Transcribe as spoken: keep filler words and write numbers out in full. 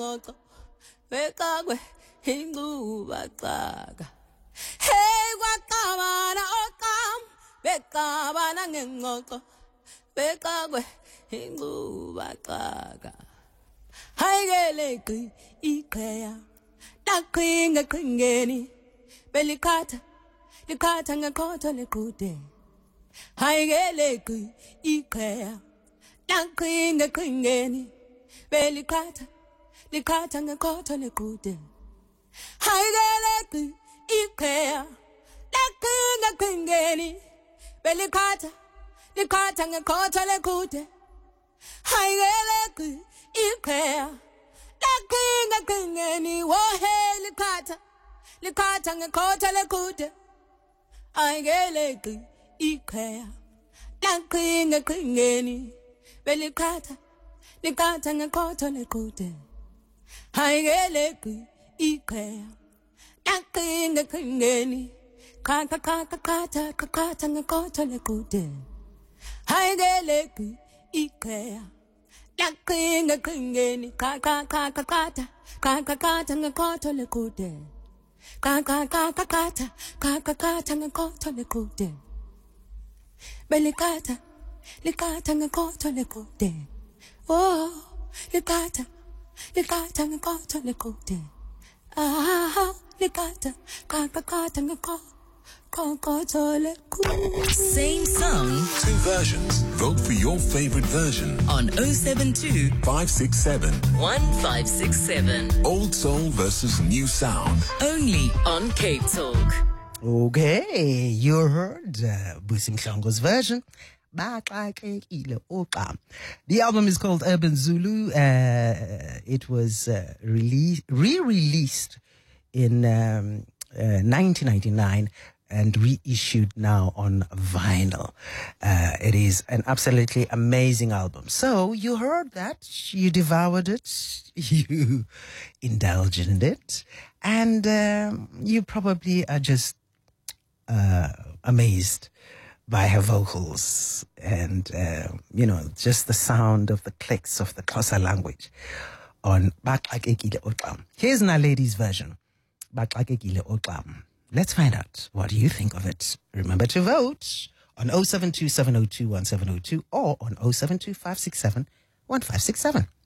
ngoxo bekakwe inguba xaka hey kwaqabana oqam beqabana ngengxoxo bekakwe inguba xaka haygeleki iqheya laqhinga qhingeni belikhatha likhatha ngekhotho lequde haygeleki iqheya laqhinga qhingeni belikhatha likhatha ngekhotho lequde haygeleki iqheya laqhinga qhingeni belikhatha likhatha ngekhotho lequde haygeleki iqheya laqhinga qhingeni wohe likhatha likhatha ngekhotho lequde haygeleki iqheya laqhinga qhingeni belikhatha likhatha ngekhotho lequde haygeleki iqheya laqhinga qhingeni khatha khatha khatha khatha ngekhotho lequde haygeleki iqheya laqhinga qhingeni khatha khatha khatha khatha khatha ngekhotho lequde khatha khatha khatha khatha khatha ngekhotho lequde belikhatha likhatha ngekhotho lequde oh likhatha likhatha ngekhotho lequde ah likhatha khatha khatha ngekhotho Same song, two versions. Vote for your favorite version on oh seven two, five six seven, one five six seven. Old Soul versus New Sound. Only on Cape Talk. Okay, you heard uh, Busi Mhlongo's version. Baxakekile Oqam. The album is called Urban Zulu. Uh, it was uh, released, re-released in um, uh, nineteen ninety-nine. And reissued now on vinyl. Uh, it is an absolutely amazing album. So you heard that, you devoured it, you indulged in it, and um, you probably are just uh, amazed by her vocals and, uh, you know, just the sound of the clicks of the Xhosa language on Baxakekile Oqam. Here's Naledi's version, Baxakekile Oqam. Let's find out. What do you think of it? Remember to vote on oh seven two, seven oh two, one seven oh two or on oh seven two, five six seven, one five six seven.